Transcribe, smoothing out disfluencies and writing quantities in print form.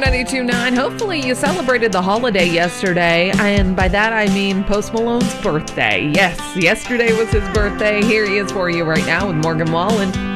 92.9. Hopefully you celebrated the holiday yesterday, and by that I mean Post Malone's birthday. Yes, yesterday was his birthday. Here he is for you right now with Morgan Wallen.